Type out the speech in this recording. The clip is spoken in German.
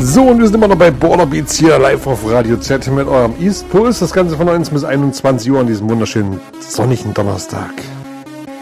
So, und wir sind immer noch bei Border Beats hier live auf Radio Z mit eurem East Pulse. Das Ganze von 19 bis 21 Uhr an diesem wunderschönen sonnigen Donnerstag.